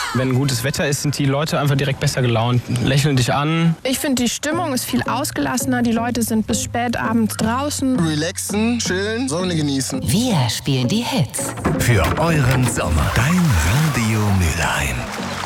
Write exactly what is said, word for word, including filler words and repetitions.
Wenn gutes Wetter ist, sind die Leute einfach direkt besser gelaunt, lächeln dich an. Ich finde, die Stimmung ist viel ausgelassener. Die Leute sind bis spät abends draußen. Relaxen, chillen, Sonne genießen. Wir spielen die Hits. Für euren Sommer. Dein Radio Mülheim.